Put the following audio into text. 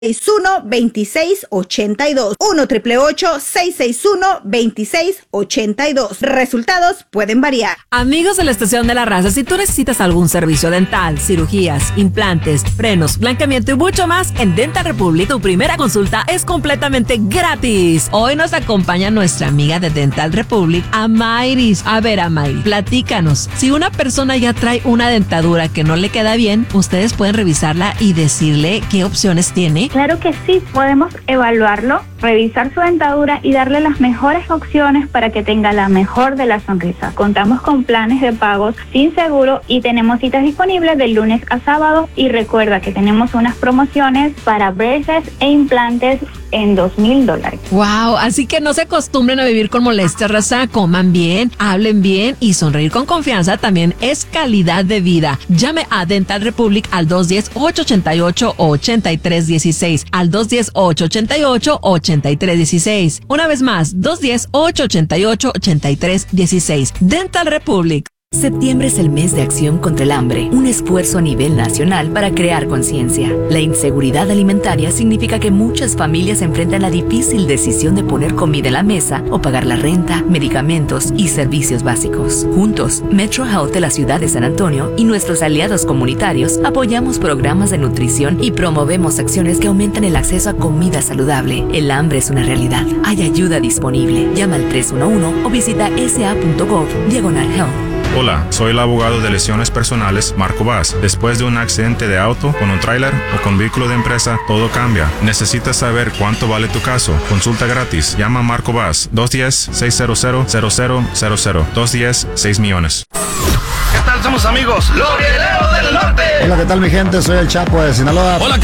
661-2682. 1-888-661-2682. Resultados pueden variar. Amigos de la Estación de la Raza, si tú necesitas algún servicio dental, cirugías, implantes, frenos, blanqueamiento y mucho más, en Dental Republic tu primera consulta es completamente gratis. Hoy nos acompaña nuestra amiga de Dental Republic, Amairis. A ver, Amairis, platícanos. Si una persona ya trae una dentadura que no le queda bien, ustedes pueden revisarla y decirle qué opciones tiene. Claro que sí, podemos evaluarlo, revisar su dentadura y darle las mejores opciones para que tenga la mejor de las sonrisas. Contamos con planes de pagos sin seguro y tenemos citas disponibles de lunes a sábado. Y recuerda que tenemos unas promociones para braces e implantes en $2,000. Wow, así que no se acostumbren a vivir con molestias, raza. Coman bien, hablen bien y sonreír con confianza también es calidad de vida. Llame a Dental Republic al 210-888-8316, al 210-888-8316. Una vez más, 210-888-8316. Dental Republic. Septiembre es el mes de acción contra el hambre, un esfuerzo a nivel nacional para crear conciencia. La inseguridad alimentaria significa que muchas familias enfrentan la difícil decisión de poner comida en la mesa o pagar la renta, medicamentos y servicios básicos. Juntos, Metro Health de la ciudad de San Antonio y nuestros aliados comunitarios apoyamos programas de nutrición y promovemos acciones que aumentan el acceso a comida saludable. El hambre es una realidad. Hay ayuda disponible. Llama al 311 o visita sa.gov/health. Hola, soy el abogado de lesiones personales Marco Vaz. Después de un accidente de auto, con un tráiler o con vehículo de empresa, todo cambia. ¿Necesitas saber cuánto vale tu caso? Consulta gratis. Llama a Marco Vaz. 210-600-0000. 210-6 millones. ¿Qué tal? Somos amigos, los Guerreros del Norte. Hola, ¿qué tal mi gente? Soy el Chapo de Sinaloa. Hola,